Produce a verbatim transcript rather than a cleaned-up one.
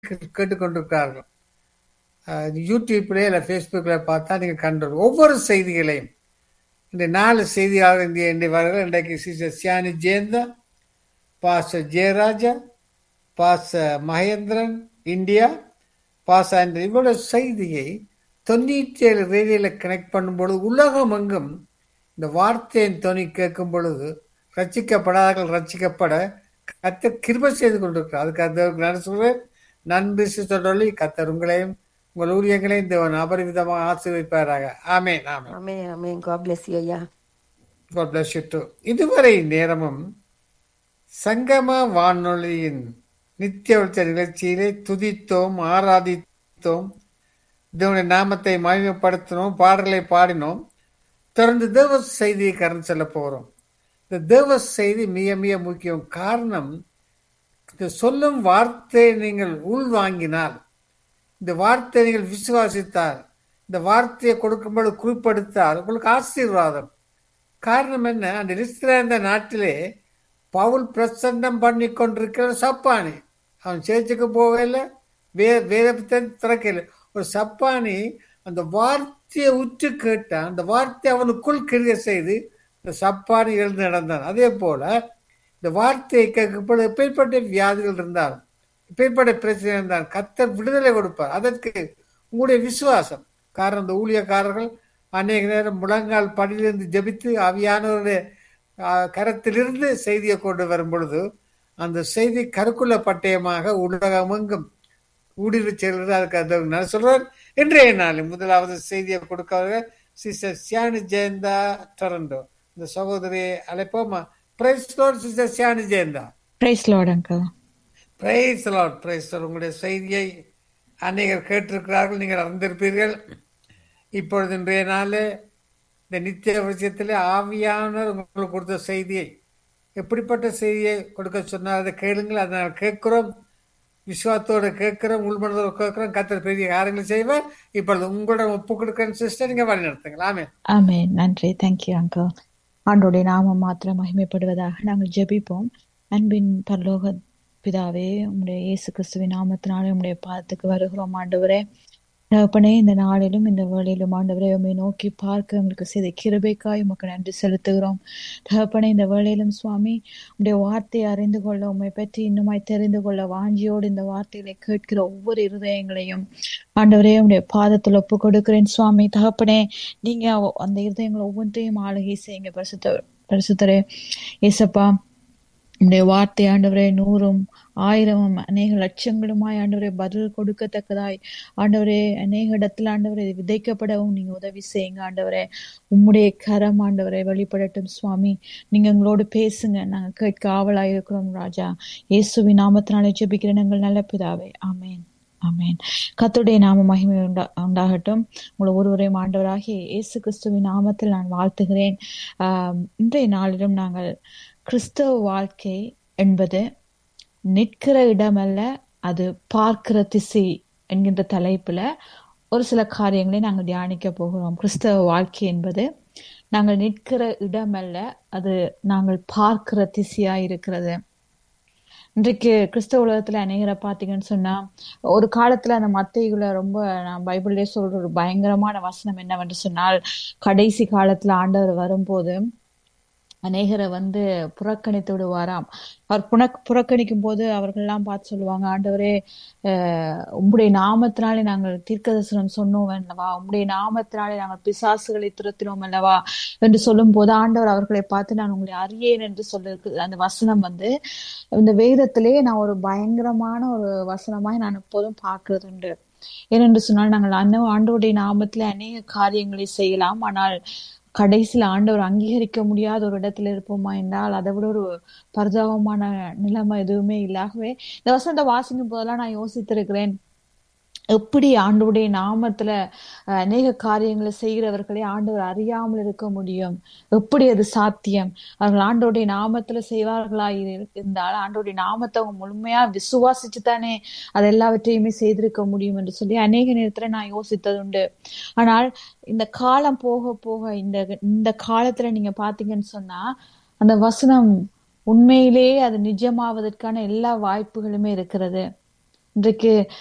கேட்டுக்கொண்டிருக்கிறார்கள். யூடியூப்லேயே இல்லை ஃபேஸ்புக்கில் பார்த்தா நீங்கள் கண்டு ஒவ்வொரு செய்திகளையும் இந்த நாலு செய்தியாளர் இந்திய இன்றைய வருகிற இன்றைக்கு sister Chiyani Jayanta, pastor Jayaraja, pastor Mahendran India, pastor Andrew இவ்வளவு செய்தியை தொண்ணூற்றி ஏழு ரேடியோவில் கனெக்ட் பண்ணும்பொழுது உலகம் எங்கும் இந்த வார்த்தையின் தொனி கேட்கும் பொழுது ரட்சிக்கப்படாதவர்கள் ரட்சிக்கப்பட கர்த்தர் கிருபை செய்து கொண்டிருக்கிறார். அதுக்கு அந்த சொல்றேன். நன்றி சொல்லி கர்த்தர் உங்களையும் உங்கள் ஊழியங்களையும் தேவன் அபரிவிதமாக ஆசீர்வதிப்பாராக. ஆமென். ஆமென். ஆமென். ஆமென். God bless you ஐயா. God bless you too. இதுவரை நேரமும் சங்கம வானொலியின் நித்திய வெளிச்ச நிகழ்ச்சியிலே துதித்தோம், ஆராதித்தோம், தேவனுடைய நாமத்தை மகிமைப்படுத்தினோம், பாடல்களை பாடினோம். தொடர்ந்து தேவ செய்தியை கடந்து செல்ல போகிறோம். இந்த தேவ செய்தி மிக மிக முக்கியம். காரணம், இந்த சொல்லும் வார்த்தையை நீங்கள் உள்வாங்கினால், இந்த வார்த்தையை நீங்கள் விசுவாசித்தால், இந்த வார்த்தையை கொடுக்கும்போது குறிப்படுத்தால் உங்களுக்கு ஆசீர்வாதம். காரணம் என்ன? அந்த இஸ்ரேல் நாட்டிலே பவுல் பிரசன்னம் பண்ணி கொண்டிருக்கிற சப்பானி, அவன் சேர்ச்சுக்கு போகல, வே வேதத்தை திறக்கல. ஒரு சப்பானி அந்த வார்த்தையை உற்று கேட்டான், அந்த வார்த்தையை அவனுக்குள் கிரிய செய்து இந்த சப்பானி எழுந்து நடந்தான். அதே போல இந்த வார்த்தையை கேட்கப்பட எப்பேற்பட்ட வியாதிகள் இருந்தால், எப்பேற்பட்ட பிரச்சனை இருந்தால் கர்த்தர் விடுதலை கொடுப்பார். அதற்கு உங்களுடைய விசுவாசம். காரணம், இந்த ஊழியக்காரர்கள் அநேக நேரம் முழங்கால் படியிலிருந்து ஜபித்து ஆவியானவருடைய கரத்திலிருந்து செய்தியை கொண்டு வரும் பொழுது அந்த செய்தி கருக்குள்ள பட்டயமாக உலகமெங்கும் ஊடுருவி செல்கிறது. அதுக்கு நான் சொல்றேன். இன்றைய நாள் முதலாவது செய்தியை கொடுக்க சிஸ்டர் சியானி ஜெயந்தா டொரண்டோ, இந்த சகோதரியை அழைப்போமா? Price Lord sister Chiyani Jayanta. Price Lord uncle. Price Lord. Price Lord. உங்களுடைய செய்தியை அநேகர் கேட்டிருக்கிறார்கள், நீங்கள் அறிந்திருப்பீர்கள். இப்பொழுது இன்றைய நாள் இந்த நித்திய விஷயத்தில் ஆவியானவர் உங்களுக்கு கொடுத்த செய்தியை, எப்படிப்பட்ட செய்தியை கொடுக்க சொன்னால் அதை கேளுங்கள். அதை நாங்கள் கேட்கிறோம், விசுவாசத்தோடு கேட்கிறோம், உள்மனதோடு கேட்கிறோம். கர்த்தர் பெரிய காரியங்களை செய்வார். இப்பொழுது உங்களோட ஒப்பு கொடுக்கிற சிஸ்டர் நீங்க வழி நடத்துங்கள். ஆமென். ஆமென். நன்றி. Thank you uncle. ஆண்டோடைய நாமம் மாத்திரம் மகிமைப்படுவதாக. நாங்கள் ஜெபிப்போம். அன்பின் பரலோக பிதாவே, உம்முடைய இயேசு கிறிஸ்துவின் நாமத்தினாலே உம்முடைய பாதத்துக்கு வருகிறோம். ஆண்டவரே, தகப்பனே, இந்த நாளிலும் இந்த வேளையிலும் ஆண்டவரே உம்மை நோக்கி பார்க்க எங்களுக்கு செய்த கிருபைக்காய் உமக்கு நன்றி செலுத்துகிறோம். தகப்பனே, இந்த வேளையிலும் சுவாமி உம்முடைய வார்த்தையை அறிந்து கொள்ள, உம்மை பற்றி இன்னுமாய் தெரிந்து கொள்ள வாஞ்சியோடு இந்த வார்த்தைகளை கேட்கிற ஒவ்வொரு இருதயங்களையும் ஆண்டவரே உம்முடைய பாதத்தில் ஒப்பு கொடுக்கிறேன் சுவாமி. தகப்பனே, நீங்க அந்த இருதயங்களை ஒவ்வொன்றையும் ஆளுகை செய்யுங்க. பரிசுத்த பரிசுத்தரே ஏசப்பா, உம்முடைய வார்த்தை ஆண்டவரே நூறும் ஆயிரமும் அநேக லட்சங்களுமாய் ஆண்டவரே பதில் கொடுக்கத்தக்கதாய் ஆண்டவரே அநேக இடத்துல ஆண்டவரே விதைக்கப்படவும் நீங்க உதவி செய்யுங்க. ஆண்டவரே உம்முடைய கரம் ஆண்டவரே வெளிப்படட்டும் சுவாமி. நீங்க எங்களோடு பேசுங்க, நாங்க கேட்க ஆவலாய் இருக்கிறோம் ராஜா. இயேசுவின் நாமத்தினாலே ஜெபிக்கிறேன் எங்கள் நல்ல பிதாவே. ஆமேன். ஆமேன். கர்த்தருடைய நாம மகிமை உண்டா உண்டாகட்டும். உங்களை ஒருவரையும் ஆண்டவராகிய இயேசு கிறிஸ்துவின் நாமத்தில் நான் வாழ்த்துகிறேன். ஆஹ் இன்றைய நாளிலும் நாங்கள் கிறிஸ்தவ வாழ்க்கை என்பது நிற்கிற இடமல்ல, அது பார்க்கிற திசை என்கின்ற தலைப்புல ஒரு சில காரியங்களை நாங்கள் தியானிக்க போகிறோம். கிறிஸ்தவ வாழ்க்கை என்பது நாங்கள் நிற்கிற இடமல்ல, அது நாங்கள் பார்க்கிற திசையா இருக்கிறது. இன்றைக்கு கிறிஸ்தவ உலகத்துல அநேகரை பார்த்தீங்கன்னு சொன்னா, ஒரு காலத்துல அந்த மத்தேயுல ரொம்ப நான் பைபிள்லயே சொல்ற ஒரு பயங்கரமான வசனம் என்னவென்று சொன்னால், கடைசி காலத்துல ஆண்டவர் வரும்போது அநேகரை வந்து புறக்கணித்து விடுவாராம். அவர் புன புறக்கணிக்கும் போது அவர்கள் எல்லாம் பார்த்து சொல்லுவாங்க, ஆண்டவரே அஹ் உம்முடைய நாமத்தினாலே நாங்கள் தீர்க்கதரிசனம் சொன்னோம் அல்லவா, உம்முடைய நாமத்தினாலே நாங்கள் பிசாசுகளை துரத்தினோம் அல்லவா என்று சொல்லும் போது ஆண்டவர் அவர்களை பார்த்து நான் உங்களை அறியேன் என்று சொல்லிருக்கு. அந்த வசனம் வந்து இந்த வேதத்திலே நான் ஒரு பயங்கரமான ஒரு வசனமாய் நான் எப்போதும் பார்க்கிறது உண்டு. ஏனென்று சொன்னால், நாங்கள் அந்த ஆண்டவருடைய நாமத்திலே அநேக காரியங்களை செய்யலாம், ஆனால் கடைசியில் ஆண்டவர் அங்கீகரிக்க முடியாத ஒரு இடத்துல இருப்போமா என்றால் அதை விட ஒரு பரிதாபமான நிலைமை எதுவுமே இல்லாகவே இந்த வசனத்தை வாசிக்கும் போதெல்லாம் நான் யோசித்திருக்கிறேன், எப்படி ஆண்டவருடைய நாமத்துல அநேக காரியங்களை செய்கிறவர்களே ஆண்டவர் அறியாமல் இருக்க முடியும்? எப்படி அது சாத்தியம்? அவர்கள் ஆண்டவருடைய நாமத்துல செய்வார்களா இருந்தால் ஆண்டவருடைய நாமத்தை அவங்க முழுமையா விசுவாசிச்சு தானே அது எல்லாவற்றையுமே செய்திருக்க முடியும் என்று சொல்லி அநேக நேரத்துல நான் யோசித்தது உண்டு. ஆனால் இந்த காலம் போக போக இந்த இந்த காலத்துல நீங்க பாத்தீங்கன்னு சொன்னா அந்த வசனம் உண்மையிலேயே அது நிஜமாவதற்கான எல்லா வாய்ப்புகளுமே இருக்கிறது. இன்றைக்கு